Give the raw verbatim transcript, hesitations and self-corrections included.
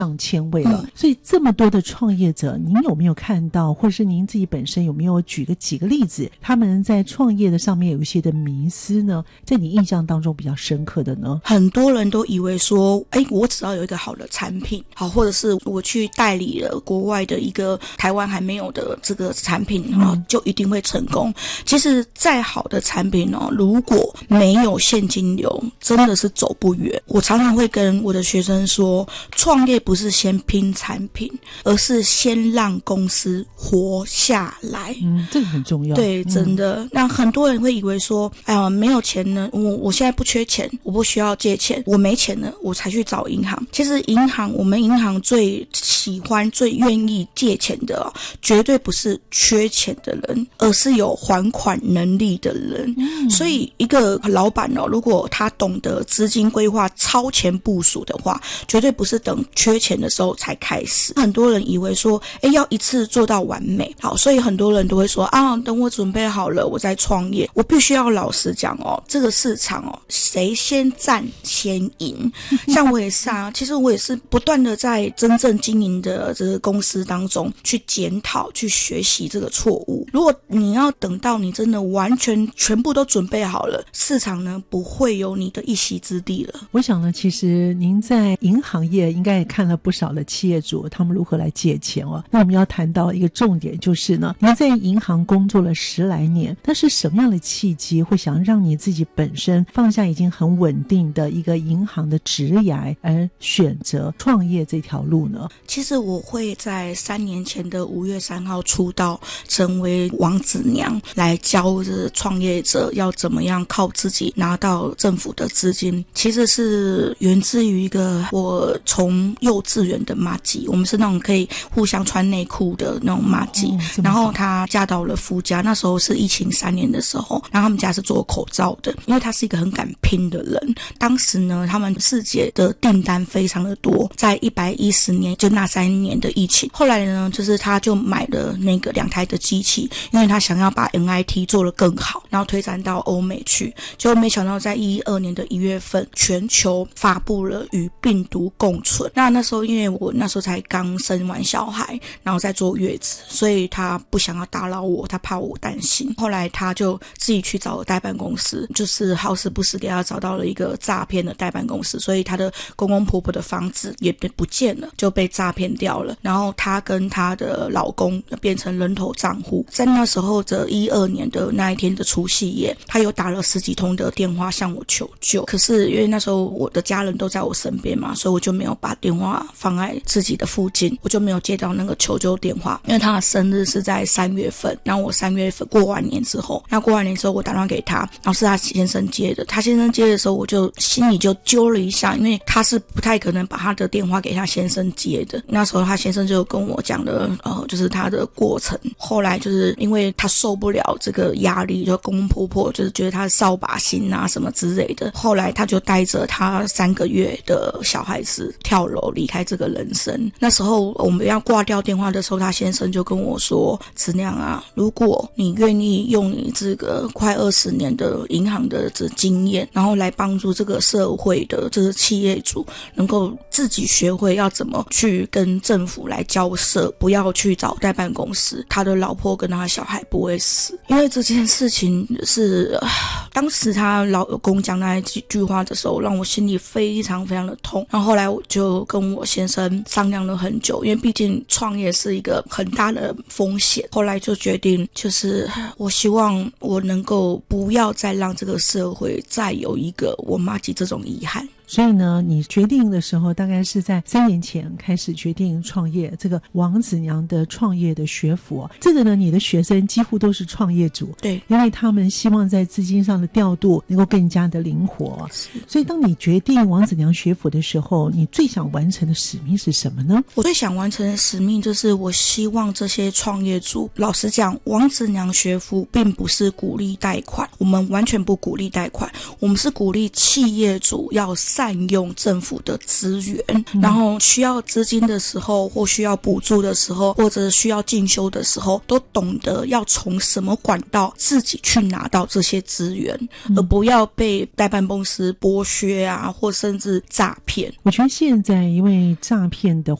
上千位了、嗯、所以这么多的创业者，您有没有看到，或者是您自己本身有没有举个几个例子，他们在创业的上面有一些的迷思呢，在你印象当中比较深刻的呢？ 很多人都以为说，哎，我只要有一个好的产品，好，或者是我去代理了国外的一个台湾还没有的这个产品、嗯、就一定会成功。其实再好的产品哦，如果没有现金流，真的是走不远。我常常会跟我的学生说，创业不是先拼产品，而是先让公司活下来。 嗯，这个很重要。 对，真的。那、嗯、很多人会以为说，哎呀，没有钱呢，我我现在不缺钱，我不需要借钱，我没钱了，我才去找银行。其实银行，我们银行最喜欢、最愿意借钱的、哦，绝对不是缺钱的人，而是有还款能力的人。嗯、所以，一个老板哦，如果他懂得资金规划、超前部署的话，绝对不是等缺钱的时候才开始。很多人以为说，哎，要一次做到完美，好，所以很多人都会说啊，等我准备好了，我再创业。我必须要老实讲哦，这个市场哦，谁先占先赢。像我也是啊，其实我也是不断的在真正经营的这个公司当中去检讨、去学习这个错误。如果你要等到你真的完全全部都准备好了，市场呢不会有你的一席之地了。 我想呢，其实您在银行业应该也看了不少的企业主，他们如何来借钱哦。那我们要谈到一个重点，就是呢，您在银行工作了十来年，但是什么样的契机会想让你自己本身放下已经很稳定的一个银行的职涯，而选择创业这条路呢？ 其实我会在三年前的五月三号出道，成为王子娘，来教着创业者要怎么样靠自己拿到政府的资金。其实是源自于一个我从幼稚园的麻吉，我们是那种可以互相穿内裤的那种麻吉、哦、然后她嫁到了夫家，那时候是疫情三年的时候，然后他们家是做口罩的，因为她是一个很敢拼的人。当时呢，他们世界的订单非常的多，在一百一十年就那三年的疫情，后来呢，就是他就买了那个两台的机器，因为他想要把 N I T 做得更好，然后推展到欧美去。结果没想到在一一二年的一月份，全球发布了与病毒共存。那那时候因为我那时候才刚生完小孩，然后在坐月子，所以他不想要打扰我，他怕我担心。后来他就自己去找了代办公司，就是好死不死给他找到了一个诈骗的代办公司，所以他的公公婆婆的房子也不见了，就被诈骗掉了。然后他跟他的老公变成人头账户。在那时候的一二年的那一天的除夕夜，他有打了十几通的电话向我求救。可是因为那时候我的家人都在我身边嘛，所以我就没有把电话放在自己的附近，我就没有接到那个求救电话。因为他的生日是在三月份，然后我三月份过完年之后，那过完年之后我打电话给他，然后是他先生接的。他先生接的时候，我就心里就揪了一下，因为他是不太可能把他的电话给他先生接的。那时候他先生就跟我讲了呃，就是他的过程。后来就是因为他受不了这个压力，就公公婆婆就是觉得他扫把星啊什么之类的，后来他就带着他三个月的小孩子跳楼离开这个人生。那时候我们要挂掉电话的时候，他先生就跟我说，子亮啊，如果你愿意用你这个快二十年的银行的这经验，然后来帮助这个社会的这个企业主能够自己学会要怎么去跟政府来交涉，不要去找代办公司，他的老婆跟他的小孩不会死。因为这件事情是、呃、当时他老公讲那几句话的时候，让我心里非常非常的痛。然后后来我就跟我先生商量了很久，因为毕竟创业是一个很大的风险。后来就决定，就是我希望我能够不要再让这个社会再有一个我妈吉这种遗憾。 所以呢，你决定的时候大概是在三年前开始决定创业，这个王子娘的创业的学府，这个呢，你的学生几乎都是创业主， 对， 因为他们希望在资金上的调度能够更加的灵活。所以当你决定王子娘学府的时候，你最想完成的使命是什么呢？ 我最想完成的使命就是我希望这些创业主，老实讲，王子娘学府并不是鼓励贷款，我们完全不鼓励贷款，我们是鼓励企业主要善善用政府的资源，嗯、然后需要资金的时候，或需要补助的时候，或者需要进修的时候，都懂得要从什么管道自己去拿到这些资源，嗯、而不要被代办公司剥削啊，或甚至诈骗。 我觉得现在因为诈骗的